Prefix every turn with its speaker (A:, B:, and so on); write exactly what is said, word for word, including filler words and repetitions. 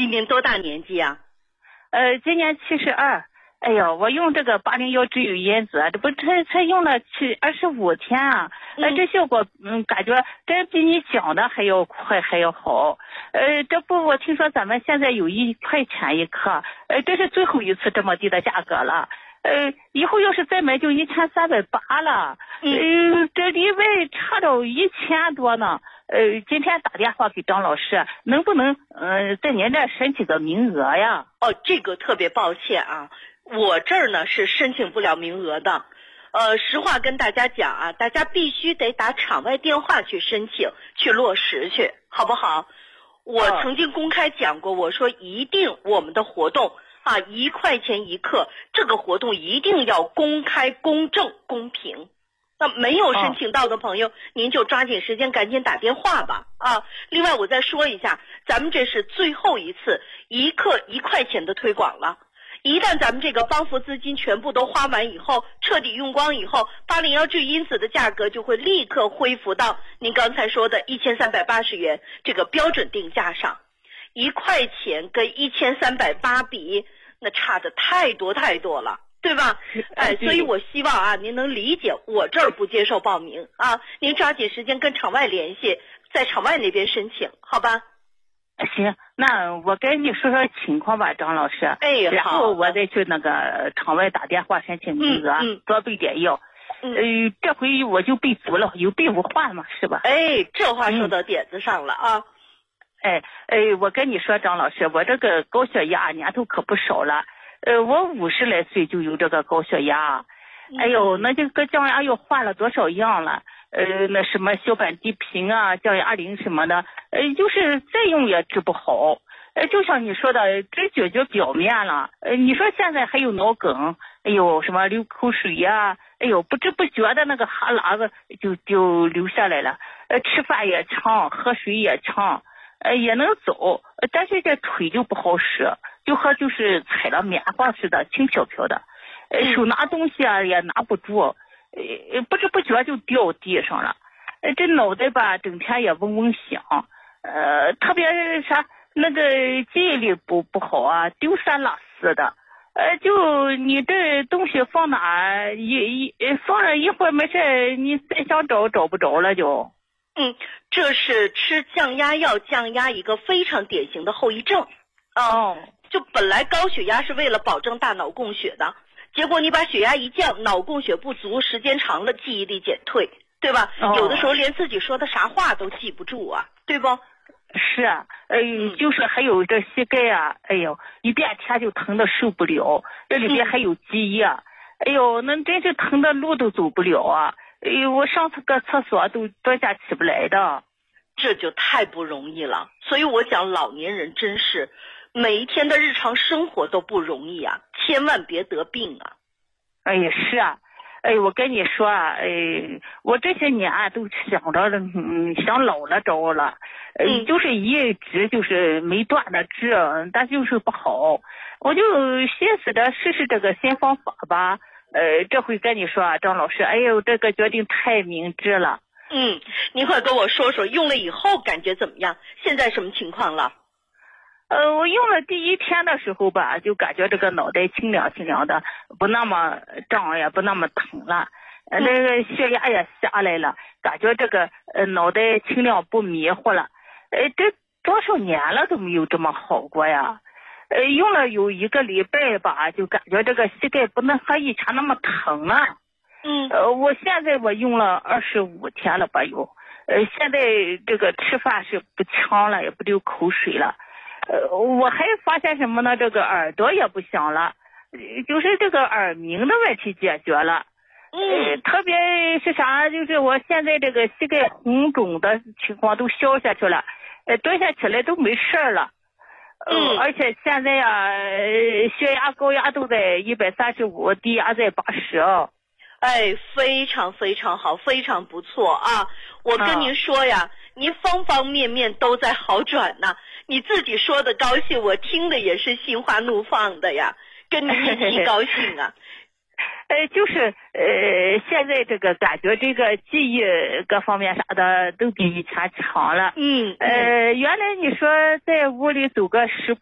A: 今年多大年纪啊？
B: 呃，今年七十二。哎呦，我用这个八零幺智优因子，这不才才用了七二十五天啊，呃，这效果嗯，感觉这比你讲的还要快还要好。呃，这不我听说咱们现在有一块钱一克，呃，这是最后一次这么低的价格了。呃，以后要是再买就一千三百八了。呃，这里外差到一千多呢。呃，今天打电话给张老师，能不能呃在您这申请个名额呀？
A: 哦，这个特别抱歉啊。我这儿呢是申请不了名额的，呃，实话跟大家讲啊，大家必须得打场外电话去申请，去落实去，好不好？我曾经公开讲过，我说一定我们的活动啊，一块钱一克，这个活动一定要公开、公正、公平。那没有申请到的朋友，您就抓紧时间赶紧打电话吧啊！另外我再说一下，咱们这是最后一次一克一块钱的推广了。一旦咱们这个帮扶资金全部都花完以后，彻底用光以后，八零幺智因子的价格就会立刻恢复到您刚才说的一千三百八十元这个标准定价上。一块钱跟一千三百八比，那差的太多太多了，对吧？哎，所以我希望啊，您能理解，我这儿不接受报名啊，您抓紧时间跟场外联系，在场外那边申请，好吧？
B: 行，那我跟你说说情况吧，张老师。
A: 哎，
B: 然后我再去那个场外打电话申请名额，嗯嗯、多备点药。嗯、呃，这回我就备足了，有备无患嘛，是吧？
A: 哎，这话说到点子上了啊。
B: 嗯、哎哎，我跟你说，张老师，我这个高血压年头可不少了。呃，我五十来岁就有这个高血压。哎呦，那这个降压药换了多少样了？呃，那什么小板地平啊，降压灵什么的，呃，就是再用也治不好。呃，就像你说的，只解决表面了。呃，你说现在还有脑梗，哎呦，什么流口水呀、啊，哎呦，不知不觉的那个哈喇子就就流下来了。呃，吃饭也长，喝水也长，呃，也能走，但是这腿就不好使，就和就是踩了棉花似的，轻飘飘的。呃，手拿东西啊也拿不住。呃，不知不觉就掉地上了，呃，这脑袋吧，整天也嗡嗡响，呃，特别是啥那个记忆力不不好啊，丢三落四的，呃，就你这东西放哪一一放了一会儿没事，你再想找找不着了就。
A: 嗯，这是吃降压药降压一个非常典型的后遗症。
B: 哦，
A: 就本来高血压是为了保证大脑供血的。结果你把血压一降，脑供血不足，时间长了记忆力减退，对吧？哦、有的时候连自己说的啥话都记不住啊，对不？
B: 是啊，哎、呃，就是还有这膝盖啊，哎呦，一变天就疼的受不了，这里边还有积液，嗯、哎呦，那真是疼的路都走不了啊！哎呦，我上次个厕所都蹲下起不来的，
A: 这就太不容易了。所以我讲老年人真是。每一天的日常生活都不容易啊，千万别得病啊！
B: 哎呀，是啊，哎，我跟你说啊，哎，我这些年啊都想着了，嗯，想老了着了，呃、嗯，就是一直就是没断的治，但就是不好，我就寻思着试试这个新方法吧。呃，这回跟你说啊，张老师，哎呦，这个决定太明智了。
A: 嗯，你快跟我说说，用了以后感觉怎么样？现在什么情况了？
B: 呃，我用了第一天的时候吧，就感觉这个脑袋清凉清凉的，不那么胀也不那么疼了，呃，那个血压也下来了，感觉这个呃脑袋清凉不迷糊了。呃，这多少年了都没有这么好过呀。呃，用了有一个礼拜吧，就感觉这个膝盖不能和以前那么疼了。
A: 嗯。
B: 呃，我现在我用了二十五天了吧有，呃，现在这个吃饭是不呛了，也不流口水了。呃，我还发现什么呢？这个耳朵也不响了，就是这个耳鸣的问题解决了。
A: 嗯，
B: 特别是啥？就是我现在这个膝盖红肿的情况都消下去了，呃，蹲下起来都没事了。
A: 嗯，
B: 而且现在呀、啊，血压、高压都在一百三十五，低压在八十。
A: 哎，非常非常好，非常不错啊！我跟您说呀，啊、您方方面面都在好转呢。你自己说的高兴，我听的也是心花怒放的呀，跟您一起高兴啊。
B: 呃，就是呃，现在这个感觉这个记忆各方面啥的都比以前强了。
A: 嗯。
B: 呃，原来你说在屋里走个十